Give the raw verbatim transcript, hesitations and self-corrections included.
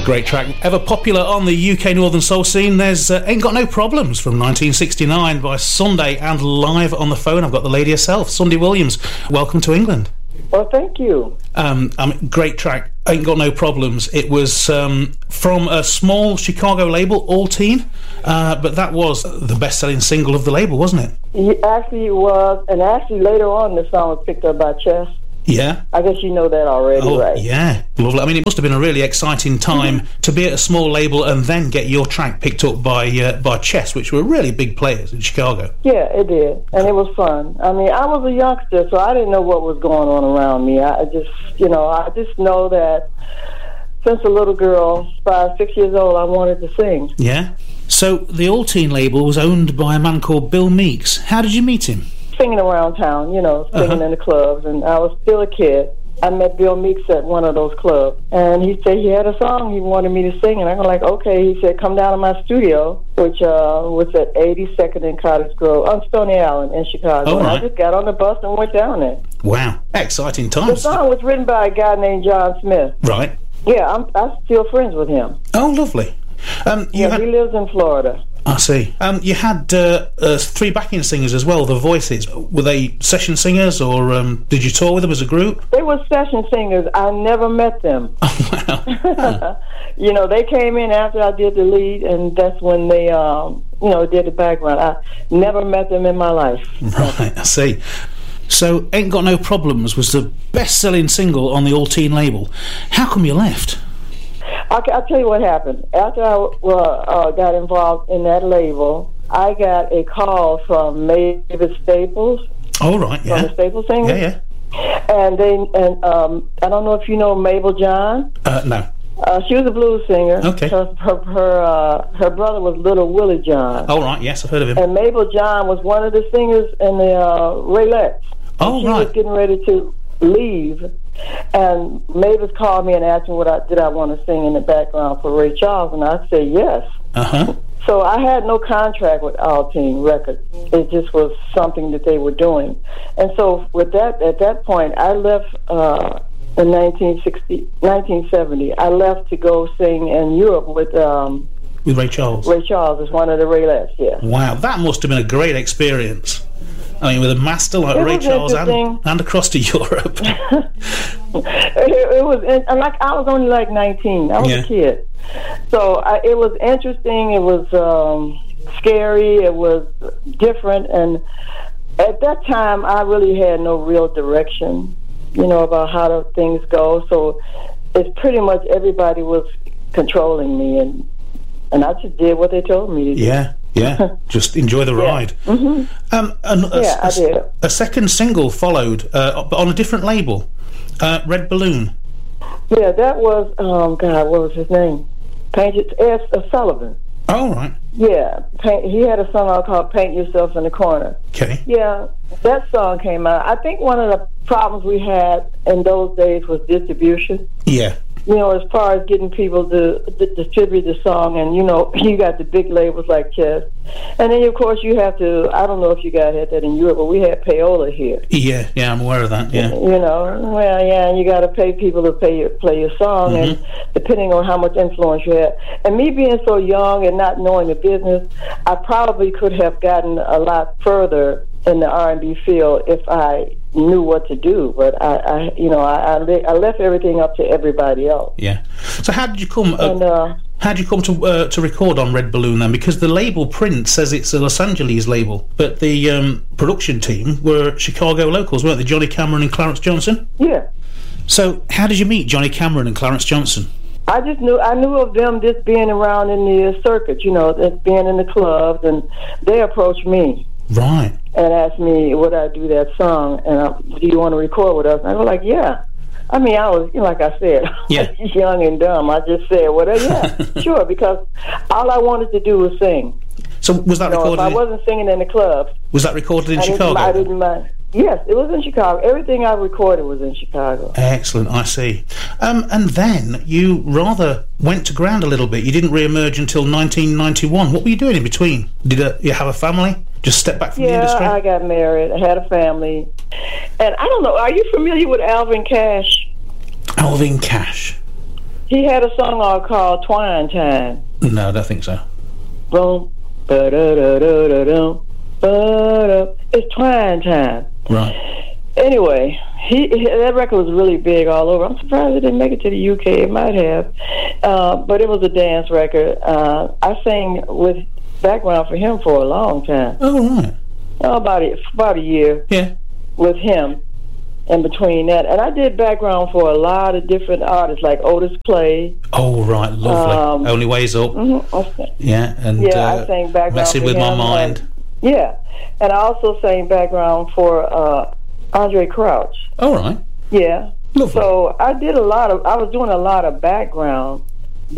Great track, ever popular on the U K Northern Soul scene. There's uh, Ain't Got No Problems from nineteen sixty-nine by Sunday, and live on the phone I've got the lady herself, Sunday Williams. Welcome to England. Well, thank you. Um, I mean, great track, Ain't Got No Problems. It was um, from a small Chicago label, All Teen, uh, but that was the best-selling single of the label, wasn't it? It actually was, and actually later on the song was picked up by Chess. Yeah. I guess you know that already, oh, right? Yeah, lovely. I mean, it must have been a really exciting time mm-hmm. to be at a small label and then get your track picked up by uh, by Chess, which were really big players in Chicago. Yeah, it did, and it was fun. I mean, I was a youngster, so I didn't know what was going on around me. I just, you know, I just know that since a little girl, five, six years old, I wanted to sing. Yeah. So the All Teen label was owned by a man called Bill Meeks. How did you meet him? Singing around town, you know, singing uh-huh. in the clubs, and I was still a kid. I met Bill Meeks at one of those clubs, and he said he had a song he wanted me to sing, and I'm like, okay. He said, come down to my studio, which uh, was at eighty-second and Cottage Grove, on Stony Island in Chicago. Oh, and right. I just got on the bus and went down there. Wow, exciting times. The song was written by a guy named John Smith. Right. Yeah, I'm, I'm still friends with him. Oh, lovely. Um, you yeah, had... he lives in Florida. I see. Um, you had uh, uh, three backing singers as well, the Voices. Were they session singers, or um, did you tour with them as a group? They were session singers. I never met them. Oh, wow. Huh. You know, they came in after I did the lead, and that's when they, um, you know, did the background. I never met them in my life. Right, I see. So, Ain't Got No Problems was the best-selling single on the All Teen label. How come you left? I'll, I'll tell you what happened. After I uh, uh, got involved in that label, I got a call from Mavis Staples. Oh, right, yeah. From the Staples Singers. Yeah, yeah. And they, and um, I don't know if you know Mabel John. Uh, no. Uh, she was a blues singer. Okay. Her her her, uh, her brother was Little Willie John. Oh, right, yes, I've heard of him. And Mabel John was one of the singers in the uh, Raylettes. Oh, she right. She was getting ready to leave, and Mavis called me and asked me what I did I want to sing in the background for Ray Charles, and I said yes. Uh-huh. So I had no contract with All Teen Records. It just was something that they were doing. And so with that, at that point, I left uh, in nineteen sixty, nineteen seventy. I left to go sing in Europe with... Um, with Ray Charles? Ray Charles is one of the Raylettes, yeah. Wow, that must have been a great experience. I mean, with a master like it Ray Charles and, and across to Europe. it, it was, and like I was only like nineteen. I was yeah. a kid, so I, it was interesting. It was um, scary. It was different, and at that time, I really had no real direction, you know, about how the things go. So it's pretty much everybody was controlling me, and and I just did what they told me to do. Yeah. Yeah, just enjoy the ride. Yeah, mm-hmm. um, and a, yeah a, I did. A second single followed, uh, but on a different label, uh, Red Balloon. Yeah, that was, um, God, what was his name? Paint It, Ed Sullivan. Oh, right. Yeah, paint, he had a song called Paint Yourself in the Corner. Okay. Yeah, that song came out. I think one of the problems we had in those days was distribution. Yeah. You know, as far as getting people to, to distribute the song, and, you know, you got the big labels like Chess. And then, of course, you have to, I don't know if you guys had that in Europe, but we had payola here. Yeah, yeah, I'm aware of that, yeah. You know, well, yeah, and you got to pay people to pay your, play your song, mm-hmm. and depending on how much influence you had. And me being so young and not knowing the business, I probably could have gotten a lot further in the R and B field if I knew what to do, but I, I you know, I, I, le- I left everything up to everybody else. Yeah. So how did you come? Uh, and, uh, how did you come to uh, to record on Red Balloon then? Because the label print says it's a Los Angeles label, but the um, production team were Chicago locals, weren't they? Johnny Cameron and Clarence Johnson. Yeah. So how did you meet Johnny Cameron and Clarence Johnson? I just knew I knew of them just being around in the circuit, you know, being in the clubs, and they approached me. Right. And asked me would I do that song, and I, do you want to record with us? And I was like, yeah. I mean, I was, you know, like I said, yeah. I was young and dumb. I just said, well, yeah, sure, because all I wanted to do was sing. So was that you know, recorded? If I wasn't singing in the clubs. Was that recorded in I Chicago? Didn't, I didn't mind. Yes, it was in Chicago. Everything I recorded was in Chicago. Excellent, I see. Um, and then you rather went to ground a little bit. You didn't re-emerge until nineteen ninety-one. What were you doing in between? Did uh, you have a family? Just step back from yeah, the industry? Yeah, I got married. I had a family. And I don't know, are you familiar with Alvin Cash? Alvin Cash? He had a song called Twine Time. No, I don't think so. Boom, ba-da-da-da-da-dum, ba-da. It's Twine Time. Right. Anyway, he, he that record was really big all over. I'm surprised it didn't make it to the U K. It might have, uh, but it was a dance record. Uh, I sang with background for him for a long time. Oh, right. Oh, about a, about a year. Yeah. With him. In between that, and I did background for a lot of different artists like Otis Clay. Oh, right, lovely. Um, Only Ways Up. Mm-hmm. Yeah, and yeah, uh, I sang background Messing for with him, My Mind. And, yeah, and I also sang background for uh, Andre Crouch. All right. Yeah. Lovely. So I did a lot of. I was doing a lot of background